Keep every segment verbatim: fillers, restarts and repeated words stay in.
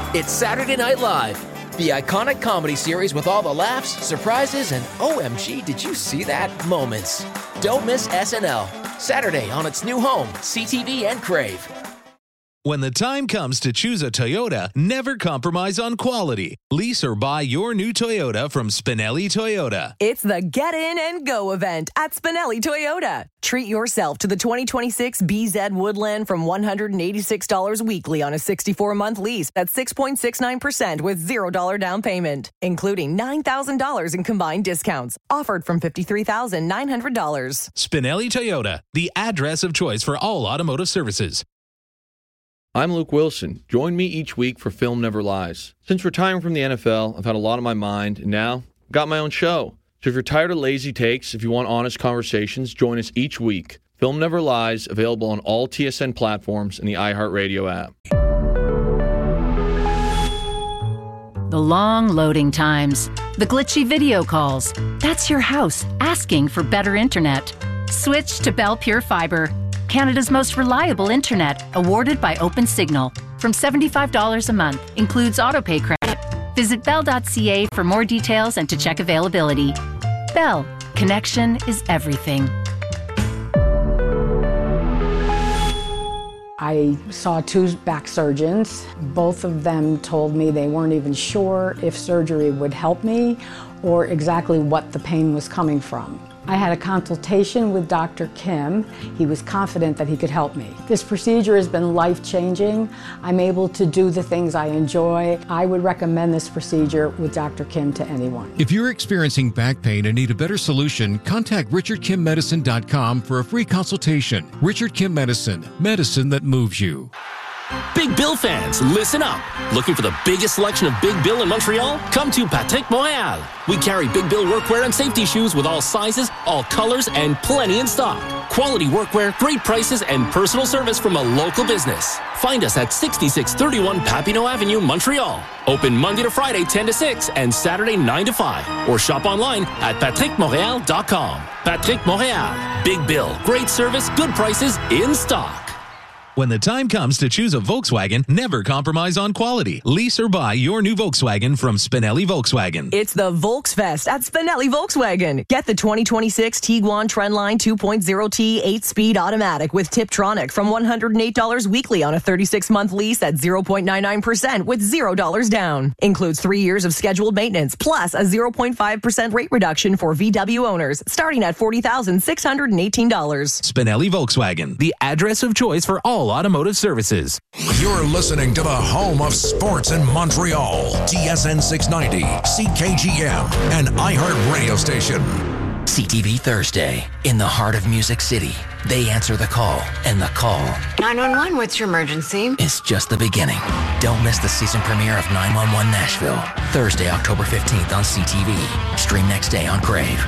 It's Saturday Night Live, the iconic comedy series with all the laughs, surprises, and O M G, did you see that moments. Don't miss S N L, Saturday on its new home, C T V and Crave. When the time comes to choose a Toyota, never compromise on quality. Lease or buy your new Toyota from Spinelli Toyota. It's the Get In and Go event at Spinelli Toyota. Treat yourself to the twenty twenty-six B Z Woodland from one hundred eighty-six dollars weekly on a sixty-four month lease. That's six point six nine percent with zero dollars down payment, including nine thousand dollars in combined discounts. Offered from fifty-three thousand nine hundred dollars. Spinelli Toyota, the address of choice for all automotive services. I'm Luke Wilson. Join me each week for Film Never Lies. Since retiring from the N F L, I've had a lot on my mind, and now I've got my own show. So if you're tired of lazy takes, if you want honest conversations, join us each week. Film Never Lies, available on all T S N platforms and the iHeartRadio app. The long loading times, the glitchy video calls. That's your house asking for better internet. Switch to Bell Pure Fiber, Canada's most reliable internet, awarded by OpenSignal. From seventy-five dollars a month, includes autopay credit. Visit bell dot c a for more details and to check availability. Bell, connection is everything. I saw two back surgeons. Both of them told me they weren't even sure if surgery would help me or exactly what the pain was coming from. I had a consultation with Doctor Kim. He was confident that he could help me. This procedure has been life-changing. I'm able to do the things I enjoy. I would recommend this procedure with Doctor Kim to anyone. If you're experiencing back pain and need a better solution, contact richard kim medicine dot com for a free consultation. Richard Kim Medicine, medicine that moves you. Big Bill fans, listen up. Looking for the biggest selection of Big Bill in Montreal? Come to Patrick Montréal. We carry Big Bill workwear and safety shoes with all sizes, all colors, and plenty in stock. Quality workwear, great prices, and personal service from a local business. Find us at sixty-six thirty-one Papineau Avenue, Montreal. Open Monday to Friday, ten to six, and Saturday, nine to five. Or shop online at patrick montreal dot com. Patrick Montréal. Big Bill. Great service, good prices, in stock. When the time comes to choose a Volkswagen, never compromise on quality. Lease or buy your new Volkswagen from Spinelli Volkswagen. It's the Volksfest at Spinelli Volkswagen. Get the twenty twenty-six Tiguan Trendline two point oh T eight-speed automatic with Tiptronic from one hundred eight dollars weekly on a thirty-six month lease at zero point nine nine percent with zero dollars down. Includes three years of scheduled maintenance plus a zero point five percent rate reduction for V W owners starting at forty thousand six hundred eighteen dollars. Spinelli Volkswagen, the address of choice for all automotive services. You're listening to the home of sports in Montreal. T S N six ninety, C K G M, and iHeart Radio Station. C T V Thursday, in the heart of Music City. They answer the call, and the call nine one one, what's your emergency? is just the beginning. Don't miss the season premiere of nine one one Nashville, Thursday, October fifteenth on C T V. Stream next day on Crave.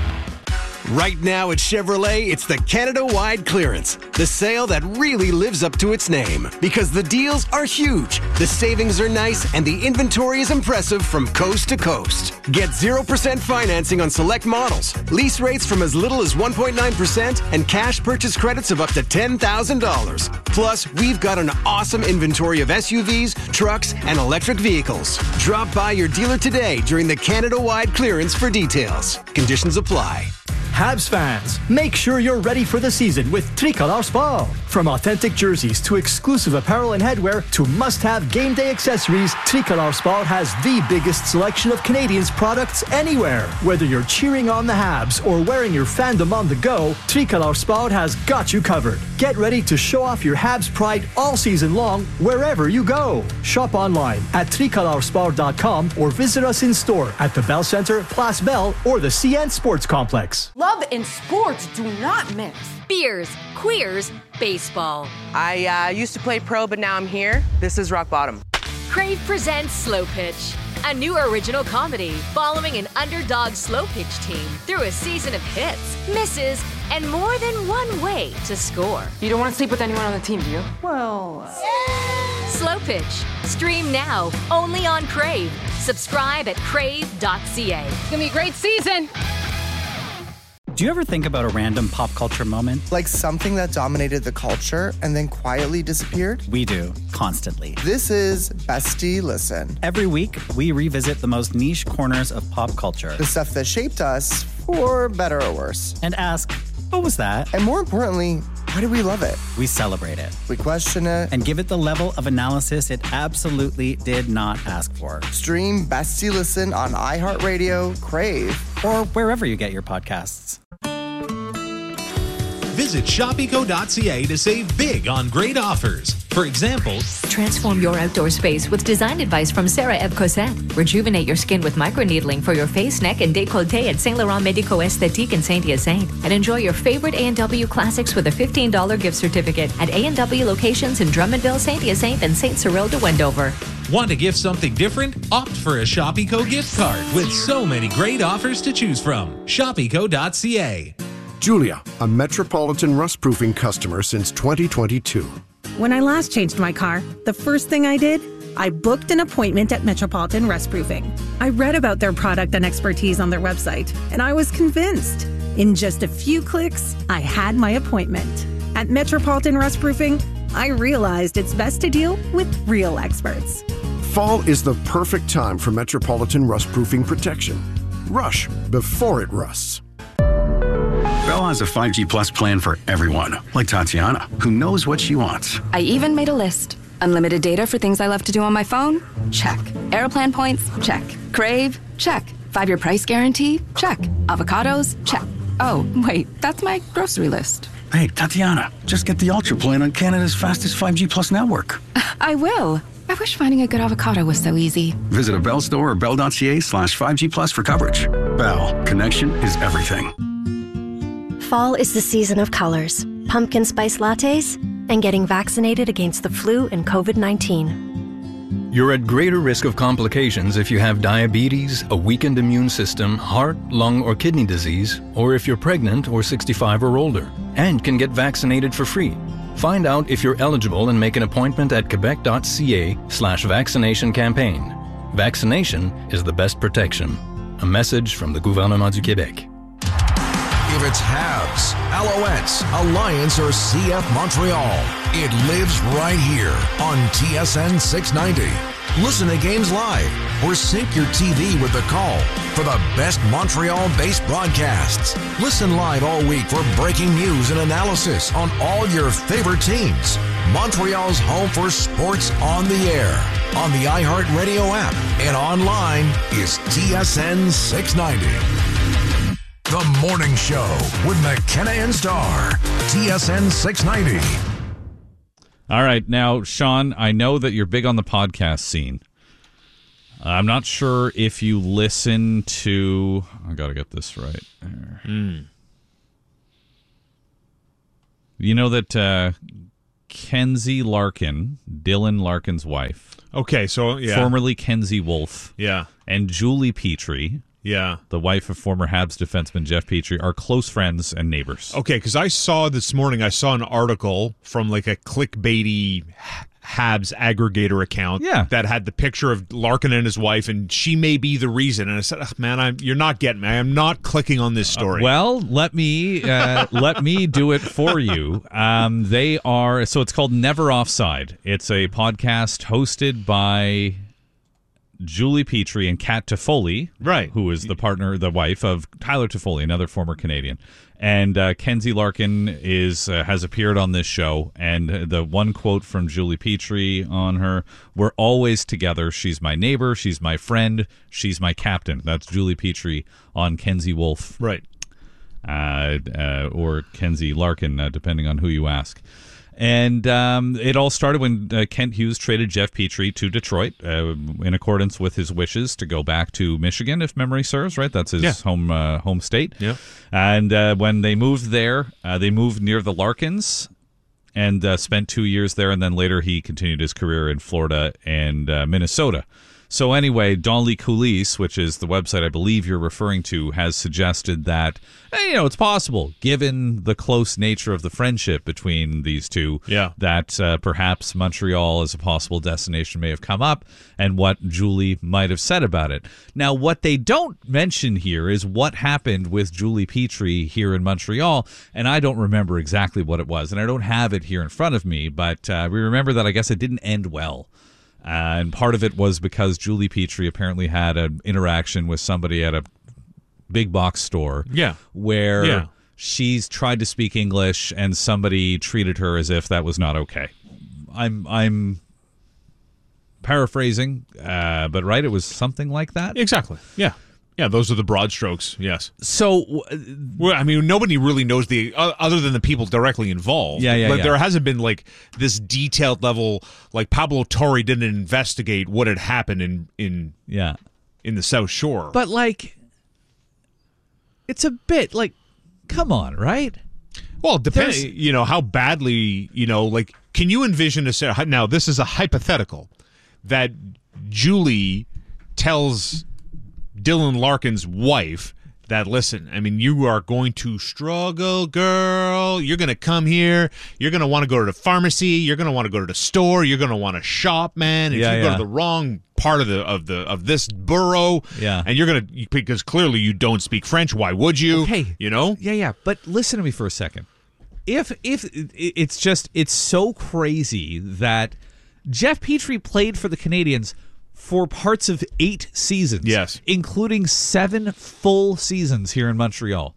Right now at Chevrolet, it's the Canada-wide clearance. The sale that really lives up to its name. Because the deals are huge, the savings are nice, and the inventory is impressive from coast to coast. Get zero percent financing on select models, lease rates from as little as one point nine percent, and cash purchase credits of up to ten thousand dollars. Plus, we've got an awesome inventory of S U Vs, trucks, and electric vehicles. Drop by your dealer today during the Canada-wide clearance for details. Conditions apply. Habs fans, make sure you're ready for the season with Tricolor Sport. From authentic jerseys to exclusive apparel and headwear to must-have game day accessories, Tricolor Sport has the biggest selection of Canadians' products anywhere. Whether you're cheering on the Habs or wearing your fandom on the go, Tricolor Sport has got you covered. Get ready to show off your Habs pride all season long wherever you go. Shop online at tricolor sport dot com or visit us in store at the Bell Center, Place Bell, or the C N Sports Complex. Love and sports do not mix. Beers, queers, baseball. I uh, used to play pro, but now I'm here. This is rock bottom. Crave presents Slow Pitch, a new original comedy following an underdog slow pitch team through a season of hits, misses, and more than one way to score. You don't want to sleep with anyone on the team, do you? Well... Uh... Slow Pitch. Stream now, only on Crave. Subscribe at crave dot c a. It's going to be a great season. Do you ever think about a random pop culture moment? Like something that dominated the culture and then quietly disappeared? We do, constantly. This is Bestie Listen. Every week, we revisit the most niche corners of pop culture. The stuff that shaped us, for better or worse. And ask, what was that? And more importantly, why do we love it? We celebrate it. We question it. And give it the level of analysis it absolutely did not ask for. Stream Bestie Listen on iHeartRadio, Crave, or wherever you get your podcasts. Visit Shopico dot c a to save big on great offers. For example, transform your outdoor space with design advice from Sarah Eve Cosette. Rejuvenate your skin with microneedling for your face, neck, and décolleté at Saint Laurent Medico Esthétique in Saint-Hyacinthe. And enjoy your favorite A and W classics with a fifteen dollars gift certificate at A and W locations in Drummondville, Saint-Hyacinthe, and Saint Cyril de Wendover. Want to gift something different? Opt for a Shopico gift card with so many great offers to choose from. Shopico dot c a. Julia, a Metropolitan rust-proofing customer since twenty twenty-two. When I last changed my car, the first thing I did, I booked an appointment at Metropolitan Rust-Proofing. I read about their product and expertise on their website, and I was convinced. In just a few clicks, I had my appointment. At Metropolitan Rust-Proofing, I realized it's best to deal with real experts. Fall is the perfect time for Metropolitan rust-proofing protection. Rush before it rusts. Bell has a five G Plus plan for everyone, like Tatiana, who knows what she wants. I even made a list. Unlimited data for things I love to do on my phone? Check. Airplan points? Check. Crave? Check. Five-year price guarantee? Check. Avocados? Check. Oh, wait, that's my grocery list. Hey, Tatiana, just get the Ultra plan on Canada's fastest five G Plus network. I will. I wish finding a good avocado was so easy. Visit a Bell store or bell dot c a slash five G Plus for coverage. Bell, connection is everything. Fall is the season of colors, pumpkin spice lattes, and getting vaccinated against the flu and covid nineteen. You're at greater risk of complications if you have diabetes, a weakened immune system, heart, lung, or kidney disease, or if you're pregnant or sixty-five or older, and can get vaccinated for free. Find out if you're eligible and make an appointment at quebec dot c a slash vaccination campaign. Vaccination is the best protection. A message from the Gouvernement du Québec. If it's Habs, Alouettes, Alliance, or C F Montreal, it lives right here on T S N six ninety. Listen to games live or sync your T V with the call for the best Montreal-based broadcasts. Listen live all week for breaking news and analysis on all your favorite teams. Montreal's home for sports on the air, on the iHeartRadio app, and online is T S N six ninety. The Morning Show with McKenna and Starr, T S N six ninety. All right, now, Sean, I know that you're big on the podcast scene. I'm not sure if you listen to... I got to get this right. Mm. You know that uh, Kenzie Larkin, Dylan Larkin's wife... Okay, so, yeah. Formerly Kenzie Wolf. Yeah. And Julie Petrie... Yeah. The wife of former Habs defenseman Jeff Petrie are close friends and neighbors. Okay, because I saw this morning, I saw an article from like a clickbaity Habs aggregator account yeah. that had the picture of Larkin and his wife, and she may be the reason. And I said, oh, man, I'm, you're not getting me. I am not clicking on this story. Uh, well, let me uh, let me do it for you. Um, they are, so it's called Never Offside. It's a podcast hosted by... Julie Petrie and Kat Toffoli, right, who is the partner, the wife of Tyler Toffoli, another former Canadian, and uh, Kenzie Larkin is uh, has appeared on this show. And the one quote from Julie Petrie on her: "We're always together. She's my neighbor. She's my friend. She's my captain." That's Julie Petrie on Kenzie Wolf, right, uh, uh, or Kenzie Larkin, uh, depending on who you ask. And um, it all started when uh, Kent Hughes traded Jeff Petrie to Detroit uh, in accordance with his wishes to go back to Michigan, if memory serves, right? That's his yeah. home uh, home state. Yeah. And uh, when they moved there, uh, they moved near the Larkins and uh, spent two years there. And then later he continued his career in Florida and uh, Minnesota. So anyway, Dans les Coulisses, which is the website I believe you're referring to, has suggested that, hey, you know, it's possible, given the close nature of the friendship between these two, yeah. that uh, perhaps Montreal as a possible destination may have come up, and what Julie might have said about it. Now, what they don't mention here is what happened with Julie Petrie here in Montreal, and I don't remember exactly what it was, and I don't have it here in front of me, but uh, we remember that I guess it didn't end well. Uh, and part of it was because Julie Petrie apparently had an interaction with somebody at a big box store, yeah. where yeah. she's tried to speak English and somebody treated her as if that was not okay. I'm I'm paraphrasing, uh, but right, it was something like that. Exactly. Yeah. Yeah, those are the broad strokes, yes. So, well, I mean, nobody really knows the, uh, other than the people directly involved. Yeah, yeah, Like, yeah. there hasn't been, like, this detailed level, like, Pablo Torre didn't investigate what had happened in, in, yeah. in the South Shore. But, like, it's a bit, like, come on, right? Well, depends, you know, how badly, you know, like, can you envision a, now, this is a hypothetical, that Julie tells Dylan Larkin's wife that, listen, I mean, you are going to struggle, girl. You're going to come here. You're going to want to go to the pharmacy. You're going to want to go to the store. You're going to want to shop, man. If yeah, you yeah. go to the wrong part of the of the of this borough, yeah. and you're going to, because clearly you don't speak French. Why would you? Okay. You know? Yeah, yeah. But listen to me for a second. If if it's just it's so crazy that Jeff Petrie played for the Canadiens for parts of eight seasons, yes, including seven full seasons here in Montreal.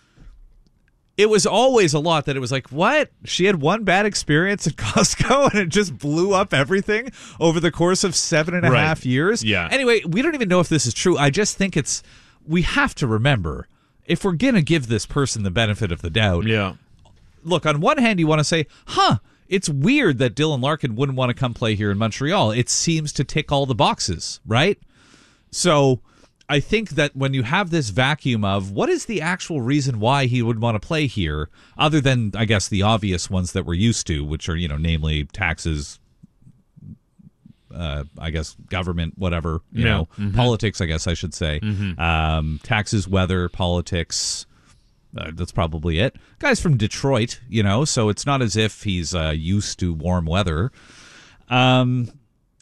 It was always a lot that it was like, what? She had one bad experience at Costco and it just blew up everything over the course of seven and a right. half years? Yeah. Anyway, we don't even know if this is true. I just think it's, we have to remember, if we're going to give this person the benefit of the doubt. Yeah. Look, on one hand, you want to say, huh, it's weird that Dylan Larkin wouldn't want to come play here in Montreal. It seems to tick all the boxes, right? So I think that when you have this vacuum of what is the actual reason why he would want to play here, other than, I guess, the obvious ones that we're used to, which are, you know, namely taxes, uh, I guess, government, whatever, you yeah. know, mm-hmm. politics, I guess I should say, mm-hmm. um, taxes, weather, politics. Uh, that's probably it. Guy's from Detroit, you know, so it's not as if he's uh, used to warm weather. Um,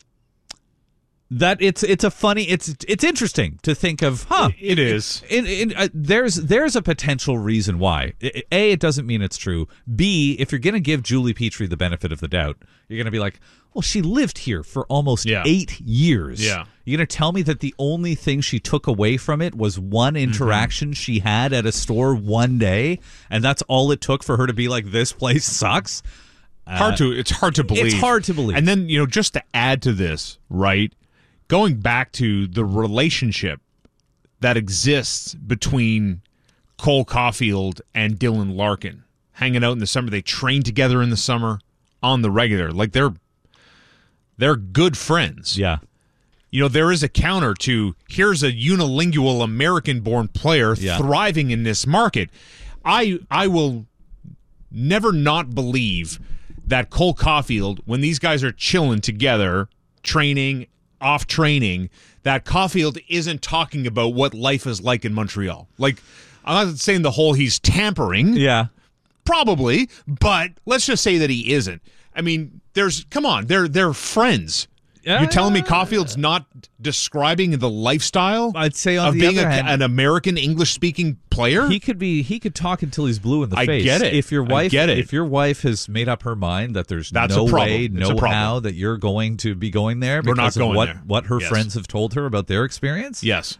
that it's it's a funny it's it's interesting to think of, huh? It, it is. It, it, it, uh, there's there's a potential reason why. A, it doesn't mean it's true. B, if you're going to give Julie Petrie the benefit of the doubt, you're going to be like, well, she lived here for almost yeah. eight years. Yeah. You're going to tell me that the only thing she took away from it was one interaction mm-hmm. she had at a store one day, and that's all it took for her to be like, this place sucks? Hard uh, to It's hard to believe. It's hard to believe. And then, you know, just to add to this, right, going back to the relationship that exists between Cole Caulfield and Dylan Larkin, hanging out in the summer. They train together in the summer on the regular. Like, they're they're good friends. Yeah. You know, there is a counter to, here's a unilingual American-born player yeah. thriving in this market. I I will never not believe that Cole Caulfield, when these guys are chilling together, training, off training, that Caulfield isn't talking about what life is like in Montreal. Like, I'm not saying the whole he's tampering. Yeah. Probably, but let's just say that he isn't. I mean, there's, come on, they're they're friends. Yeah, You're telling me yeah, Caulfield's yeah. not describing the lifestyle I'd say on of the being other a, hand, an American English-speaking player? He could be. He could talk until he's blue in the I face. get it. If your I wife, get it. if your wife has made up her mind that there's That's no a problem. way, It's a no problem. how that you're going to be going there We're because not of going what there. what her Yes. friends have told her about their experience. Yes.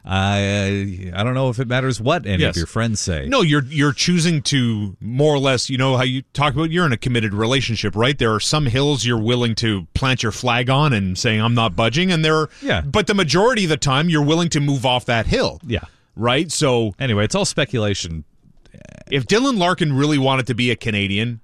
I I don't know if it matters what any Yes. of your friends say. No, you're you're choosing to more or less, you know how you talk about you're in a committed relationship, right? There are some hills you're willing to plant your flag on and saying I'm not budging, and there are, Yeah. but the majority of the time you're willing to move off that hill. Yeah. Right? So Anyway, it's all speculation. if Dylan Larkin really wanted to be a Canadian,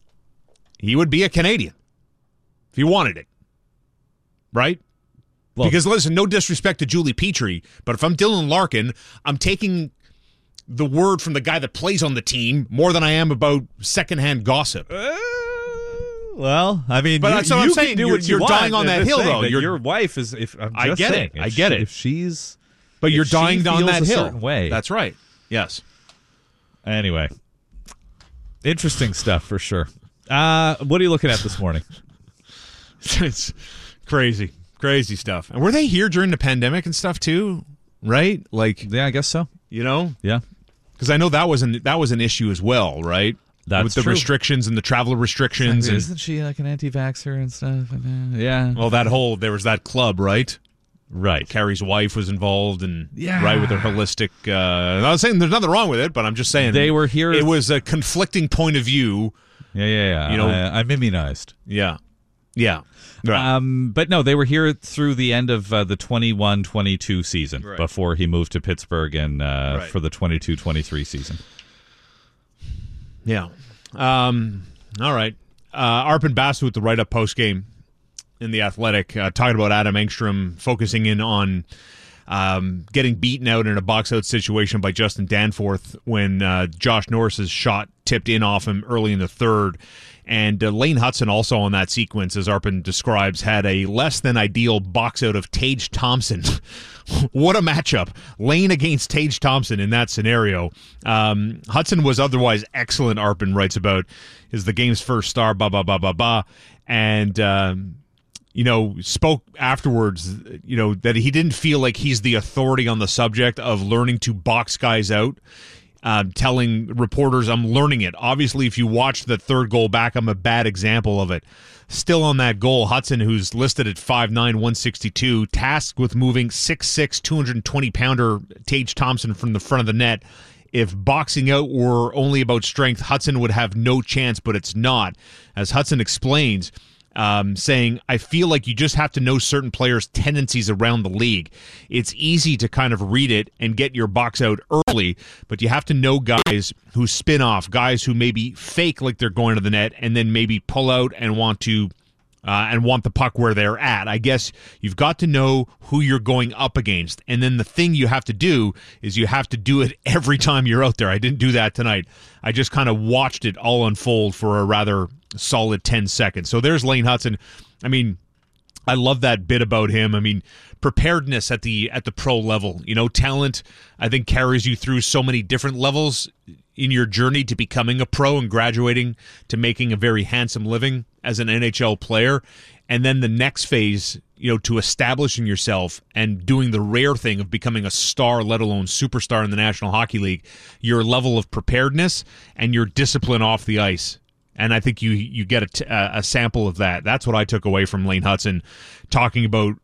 he would be a Canadian. If he wanted it. Right? Well, because listen, no disrespect to Julie Petrie, but if I'm Dylan Larkin, I'm taking the word from the guy that plays on the team more than I am about secondhand gossip. Uh, Well, I mean, but you, that's what you I'm can saying. do You're, what you you're want. dying on I'm that just hill, saying though. that You're, your wife is. If I'm I just get saying, it. I if get she- it. If she's, but you're if she dying on feels that a hill. certain way. That's right. Yes. Anyway, interesting stuff for sure. Uh, what are you looking at this morning? It's crazy, crazy stuff. And were they here during the pandemic and stuff too? Right? Like, yeah, I guess so. You know, yeah, because I know that was an that was an issue as well, right? That's with the true. restrictions and the travel restrictions. and, Isn't she like an anti-vaxxer and stuff? Yeah. well, that whole there was that club, right? Right. Carrie's wife was involved, and Yeah. right with her holistic. Uh, I'm not saying there's nothing wrong with it, but I'm just saying They were here- It was a conflicting point of view. Yeah, yeah, yeah. You know, I, I'm immunized. Yeah, yeah. Right. Um, but no, they were here through the end of uh, the twenty-one twenty-two season Right. before he moved to Pittsburgh and uh, Right. for the twenty-two twenty-three season. Yeah. Um, all right. Uh, Arpon Basu with the write-up post-game in The Athletic, uh, talking about Adam Engstrom focusing in on um, getting beaten out in a box-out situation by Justin Danforth when uh, Josh Norris's shot tipped in off him early in the third. And uh, Lane Hudson also on that sequence, as Arpon describes, had a less-than-ideal box-out of Tage Thompson. What a matchup. Lane against Tage Thompson in that scenario. Um, Hudson was otherwise excellent, Arpon writes about, is the game's first star, blah, blah, blah, blah, blah. And, um, you know, spoke afterwards, you know, that he didn't feel like he's the authority on the subject of learning to box guys out. Uh, telling reporters, I'm learning it. Obviously, if you watch the third goal back, I'm a bad example of it. Still on that goal, Hudson, who's listed at five nine, one sixty-two, tasked with moving six six, two hundred twenty pounder Tage Thompson from the front of the net. If boxing out were only about strength, Hudson would have no chance, but it's not. As Hudson explains, Um, saying, I feel like you just have to know certain players' tendencies around the league. It's easy to kind of read it and get your box out early, but you have to know guys who spin off, guys who maybe fake like they're going to the net and then maybe pull out and want to uh, and want the puck where they're at. I guess you've got to know who you're going up against. And then the thing you have to do is you have to do it every time you're out there. I didn't do that tonight. I just kind of watched it all unfold for a rather solid ten seconds. So there's Lane Hudson. I mean, I love that bit about him. I mean, preparedness at the at the pro level. You know, talent, I think, carries you through so many different levels in your journey to becoming a pro and graduating to making a very handsome living as an N H L player. And then the next phase, you know, to establishing yourself and doing the rare thing of becoming a star, let alone superstar in the National Hockey League, your level of preparedness and your discipline off the ice. And I think you you get a, t- a sample of that. That's what I took away from Lane Hudson, talking about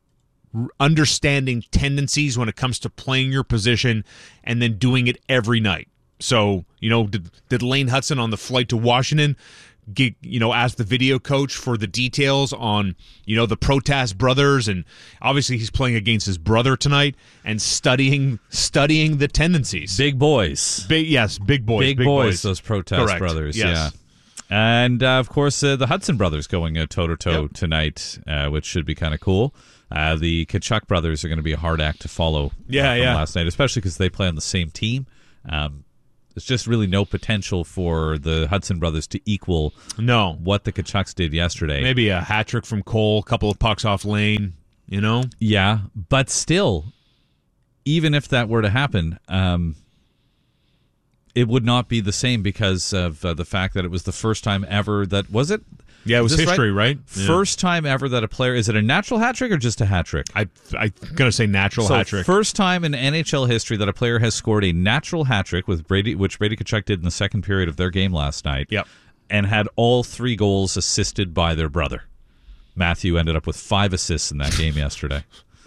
r- understanding tendencies when it comes to playing your position and then doing it every night. So, you know, did, did Lane Hudson on the flight to Washington get, you know, ask the video coach for the details on, you know, the Protas brothers, and obviously he's playing against his brother tonight and studying studying the tendencies. Big boys. Big yes, big boys. Big, big boys, boys, those Protas Correct. brothers. Yes. Yeah. And, uh, of course, uh, the Hudson brothers going uh, toe-to-toe Yep. tonight, uh, which should be kind of cool. Uh, the Kachuk brothers are going to be a hard act to follow Yeah, uh, from yeah. last night, especially because they play on the same team. Um, there's just really no potential for the Hudson brothers to equal no what the Kachucks did yesterday. Maybe a hat trick from Cole, a couple of pucks off Lane, you know? Yeah, but still, even if that were to happen, um, it would not be the same because of uh, the fact that it was the first time ever that, was it? Yeah, it was Is this history, right? Yeah. First time ever that a player, is it a natural hat trick or just a hat trick? I, I'm going to say natural so hat trick. First time in N H L history that a player has scored a natural hat trick, with Brady, which Brady Tkachuk did in the second period of their game last night. Yep. And had all three goals assisted by their brother. Matthew ended up with five assists in that game yesterday.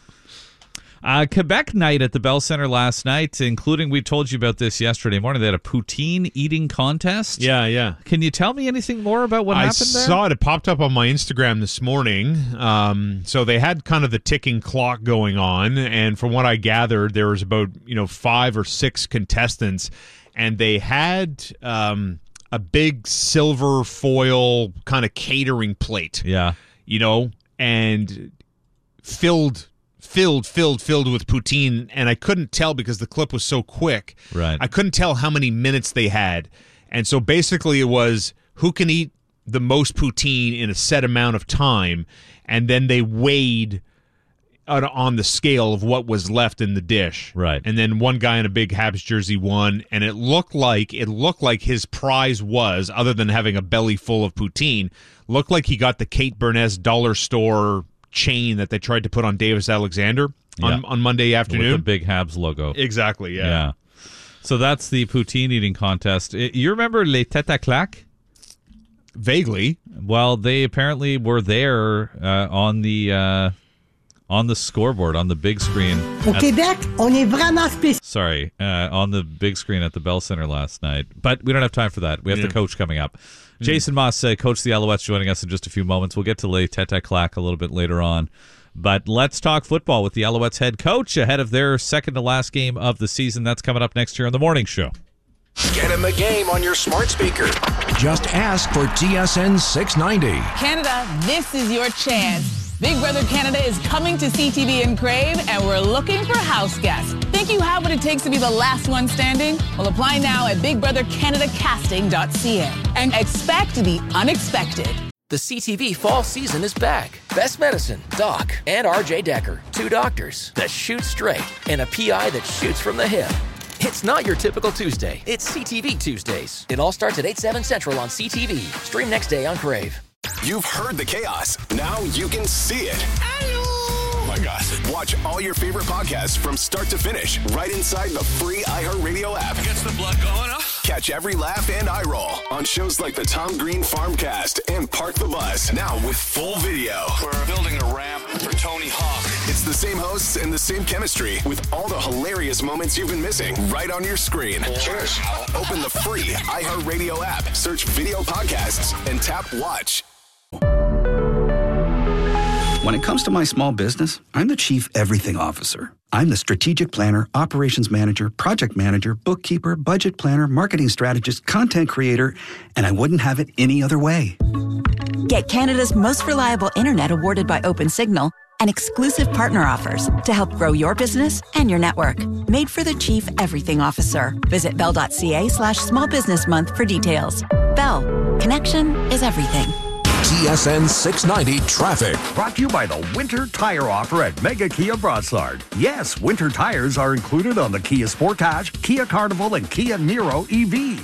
Uh, Quebec night at the Bell Center last night, including, we told you about this yesterday morning, they had a poutine eating contest. Yeah, yeah. Can you tell me anything more about what I happened there? I saw it. It popped up on my Instagram this morning. Um, so they had kind of the ticking clock going on, and from what I gathered, there was about you know five or six contestants, and they had um, a big silver foil kind of catering plate. Yeah, you know, and filled. Filled, filled, filled with poutine, and I couldn't tell because the clip was so quick. Right. I couldn't tell how many minutes they had. And so basically it was who can eat the most poutine in a set amount of time, and then they weighed on, on the scale of what was left in the dish. Right. And then one guy in a big Habs jersey won, and it looked like it looked like his prize was, other than having a belly full of poutine, looked like he got the Kate Burness dollar store chain that they tried to put on Davis Alexander on, Yeah. on Monday afternoon. With the big Habs logo. Exactly, yeah. Yeah. So that's the poutine eating contest. It- you remember Les Têtes à Claque? Vaguely. Well, they apparently were there uh, on the uh, on the scoreboard, on the big screen. Au at- Québec, on est vraiment spécial. Sorry, uh, on the big screen at the Bell Center last night. But we don't have time for that. We have Yeah. the coach coming up. Jason Moss, uh, coach of the Alouettes, joining us in just a few moments. We'll get to Les Têtes à Claque a little bit later on. But let's talk football with the Alouettes head coach ahead of their second to last game of the season. That's coming up next year on the morning show. Get in the game on your smart speaker. Just ask for T S N six ninety. Canada, this is your chance. Big Brother Canada is coming to C T V in Crave, and we're looking for house guests. Think you have what it takes to be the last one standing? Well, apply now at big brother canada casting dot c a and expect the unexpected. The C T V fall season is back. Best Medicine, Doc, and R J Decker. Two doctors that shoot straight and a P I that shoots from the hip. It's not your typical Tuesday. It's C T V Tuesdays. It all starts at eight, seven Central on C T V. Stream next day on Crave. You've heard the chaos. Now you can see it. Oh my gosh. Watch all your favorite podcasts from start to finish right inside the free iHeartRadio app. Gets the blood going, huh? Catch every laugh and eye roll on shows like the Tom Green Farmcast and Park the Bus. Now with full video. We're building a ramp for Tony Hawk. It's the same hosts and the same chemistry with all the hilarious moments you've been missing right on your screen. Cheers. Open the free iHeartRadio app, search video podcasts, and tap watch. When it comes to my small business, I'm the Chief Everything Officer. I'm the strategic planner, operations manager, project manager, bookkeeper, budget planner, marketing strategist, content creator, and I wouldn't have it any other way. Get Canada's most reliable internet awarded by OpenSignal and exclusive partner offers to help grow your business and your network. Made for the Chief Everything Officer. Visit bell.ca slash small business month for details. Bell. Connection is everything. T S N six ninety traffic. Brought to you by the Winter Tire Offer at Mega Kia Broadsard. Yes, winter tires are included on the Kia Sportage, Kia Carnival, and Kia Niro E V.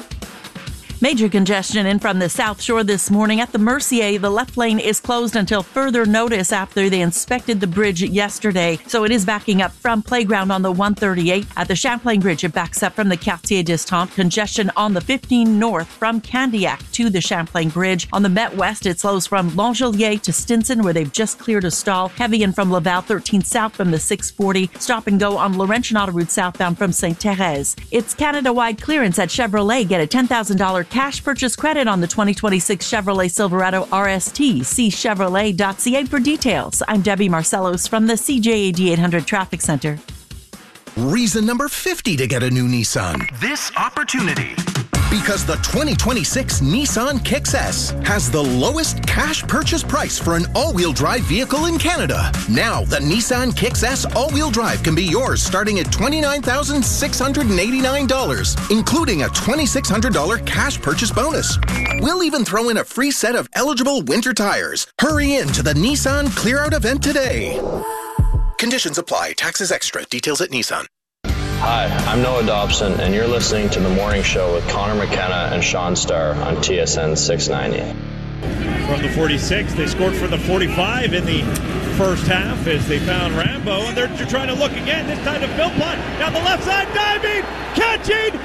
Major congestion in from the South Shore this morning at the Mercier. The left lane is closed until further notice after they inspected the bridge yesterday. So it is backing up from Playground on the one thirty-eight. At the Champlain Bridge, it backs up from the Quartier Distant. Congestion on the fifteen North from Candiac to the Champlain Bridge. On the Met West, it slows from Longelier to Stinson, where they've just cleared a stall. Heavy in from Laval thirteen South from the six forty. Stop and go on Laurentian Autoroute southbound from Sainte Thérèse. It's Canada-wide clearance at Chevrolet. Get a ten thousand dollars cash purchase credit on the twenty twenty-six Chevrolet Silverado R S T. See Chevrolet dot c a for details. I'm Debbie Marcellos from the C J A D eight hundred Traffic Center. Reason number fifty to get a new Nissan. This opportunity. Because the twenty twenty-six Nissan Kicks S has the lowest cash purchase price for an all-wheel drive vehicle in Canada. Now, the Nissan Kicks S all-wheel drive can be yours starting at twenty-nine thousand six hundred eighty-nine dollars, including a twenty-six hundred dollars cash purchase bonus. We'll even throw in a free set of eligible winter tires. Hurry in to the Nissan Clear Out event today. Conditions apply. Taxes extra. Details at Nissan. Hi, I'm Noah Dobson, and you're listening to The Morning Show with Connor McKenna and Sean Starr on T S N six ninety. From the forty-six, they scored for the forty-five in the first half as they found Rambo, and they're trying to look again, this time to Philpott, down the left side, diving, catching,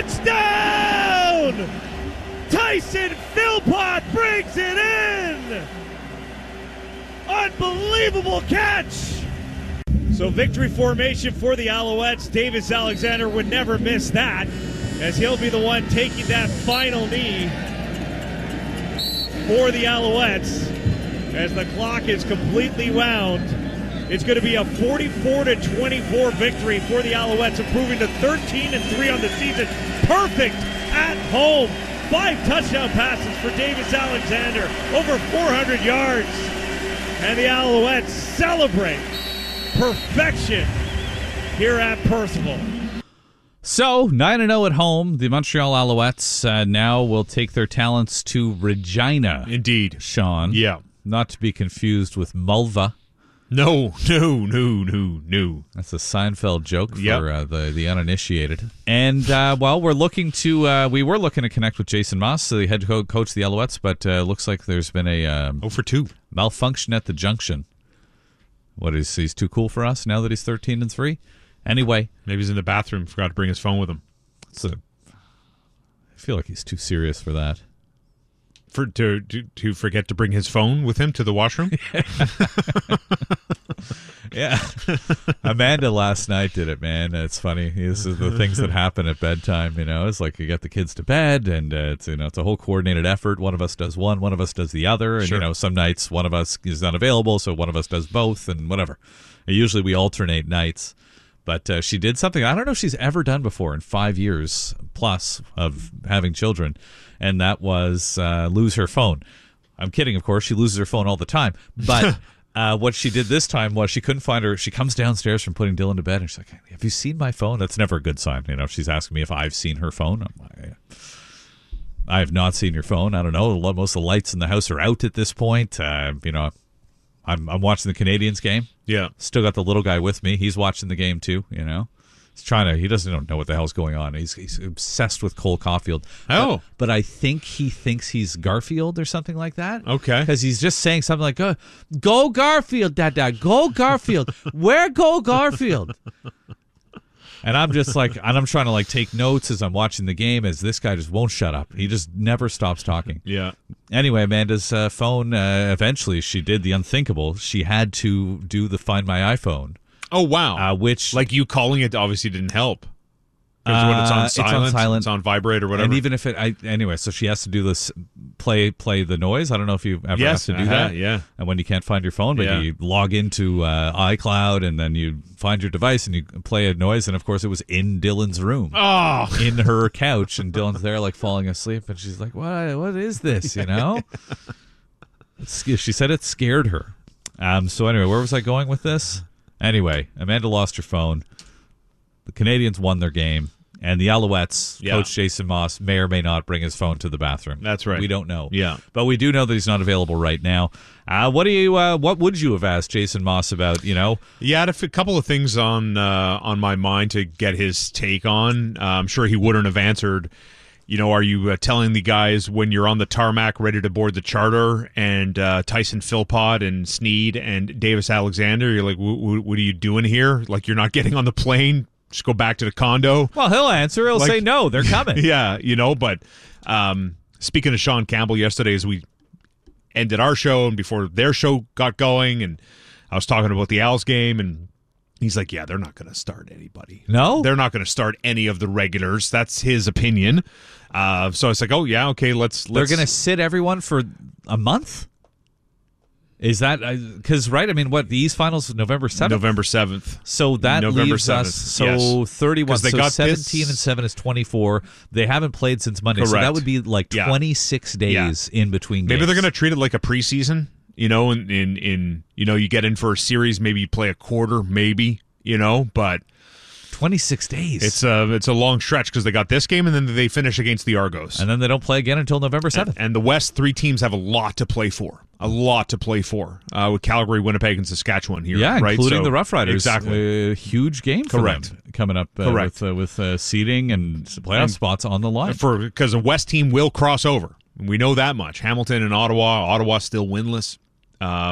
touchdown! Tyson Philpott brings it in! Unbelievable catch! So victory formation for the Alouettes. Davis Alexander would never miss that, as he'll be the one taking that final knee for the Alouettes as the clock is completely wound. It's going to be a forty-four to twenty-four victory for the Alouettes, improving to thirteen and three on the season. Perfect at home. Five touchdown passes for Davis Alexander, over four hundred yards. And the Alouettes celebrate perfection here at Percival. So, nine and oh at home. The Montreal Alouettes uh, now will take their talents to Regina. Indeed. Sean. Yeah. Not to be confused with Mulva. No, no, no, no, no. That's a Seinfeld joke for Yep. uh, the, the uninitiated. And, uh, well, we're looking to, uh, we were looking to connect with Jason Moss, the head co- coach of the Alouettes, but uh, looks like there's been a um, oh for two malfunction at the junction. What is, he's too cool for us now that he's thirteen and three? Anyway. Maybe he's in the bathroom, forgot to bring his phone with him. It's a, I feel like he's too serious for that. For to, to to forget to bring his phone with him to the washroom? Yeah. Amanda last night did it, man. It's funny. This is the things that happen at bedtime, you know. It's like you get the kids to bed, and uh, it's, you know, it's a whole coordinated effort. One of us does one, one of us does the other, and, Sure. you know, some nights one of us is unavailable, so one of us does both, and whatever. And usually we alternate nights. But uh, she did something I don't know if she's ever done before in five years plus of having children, and that was uh, lose her phone. I'm kidding, of course. She loses her phone all the time. But uh, what she did this time was she couldn't find her. She comes downstairs from putting Dylan to bed, and she's like, have you seen my phone? That's never a good sign. You know, if she's asking me if I've seen her phone, I'm like, I have not seen your phone. I don't know. Most of the lights in the house are out at this point. Uh, you know, I'm, I'm watching the Canadiens game. Yeah. Still got the little guy with me. He's watching the game too, you know. He's trying to, he doesn't know what the hell's going on. He's he's obsessed with Cole Caulfield. Oh. But, but I think he thinks he's Garfield or something like that. Okay. Because he's just saying something like, uh, go Garfield, Dada, go Garfield. Where go Garfield? And I'm just like, and I'm trying to like take notes as I'm watching the game as this guy just won't shut up. He just never stops talking. Yeah. Anyway, Amanda's uh, phone, uh, eventually she did the unthinkable. She had to do the Find My iPhone. Oh, wow. Uh, which, like you calling it obviously didn't help. Because when it's on Uh, it's on silent, silent. it's on vibrate or whatever. And even if it, I, anyway, so she has to do this, play play the noise. I don't know if you ever Yes, have to do uh-huh, that. yeah. And when you can't find your phone, but Yeah. you log into uh, iCloud and then you find your device and you play a noise. And of course, it was in Dylan's room, Oh. in her couch, and Dylan's there like falling asleep, and she's like, "What? What is this?" You know. It's, she said it scared her. Um. So anyway, where was I going with this? Anyway, Amanda lost her phone. The Canadiens won their game. And the Alouettes, Yeah. Coach Jason Moss, may or may not bring his phone to the bathroom. That's right. We don't know. Yeah. But we do know that he's not available right now. Uh, what do you? Uh, what would you have asked Jason Moss about, you know? Yeah, I had a f- couple of things on uh, on my mind to get his take on. Uh, I'm sure he wouldn't have answered. You know, are you uh, telling the guys when you're on the tarmac ready to board the charter and uh, Tyson Philpott and Sneed and Davis Alexander, you're like, w- w- what are you doing here? Like, you're not getting on the plane? Just go back to the condo? Well, he'll answer. He'll Like- say, no, they're coming. Yeah, you know, but um, speaking of Sean Campbell yesterday, as we ended our show and before their show got going, and I was talking about the Owls game, and he's like, yeah, they're not going to start anybody. No? They're not going to start any of the regulars. That's his opinion. Uh, so I was like, oh, yeah, okay, let's... let's They're going to sit everyone for a month? Is that because right? I mean, what the East Finals November seventh? November seventh. So that November leaves us so yes. thirty-one. 'Cause they so got seventeen this- and seven is twenty-four. They haven't played since Monday, so Correct. that would be like Yeah. twenty-six days in between games. Maybe they're going to treat it like a preseason. You know, in, in in you know, you get in for a series, maybe you play a quarter, maybe you know, but twenty-six days. It's a it's a long stretch because they got this game and then they finish against the Argos, and then they don't play again until November seventh. And, and the West, three teams have a lot to play for, a lot to play for uh, with Calgary, Winnipeg, and Saskatchewan here. Yeah, right? including So- the Rough Riders. Exactly, uh, huge game for Correct. them coming up. Uh, Correct. with, uh, with uh, seeding and playoff And- spots on the line. for because a West team will cross over. We know that much. Hamilton and Ottawa. Ottawa still winless. Uh,